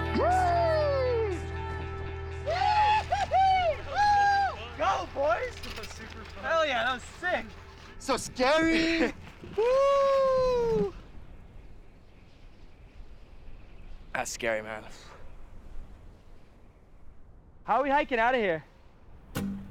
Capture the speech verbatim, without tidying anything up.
Go, boys! Super fun. Hell yeah, that was sick. So scary. Woo! That's scary, man. How are we hiking out of here?